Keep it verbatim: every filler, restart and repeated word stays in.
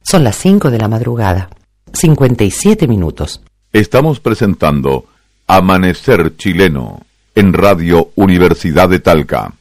Son las cinco de la madrugada, cincuenta y siete minutos. Estamos presentando Amanecer Chileno en Radio Universidad de Talca.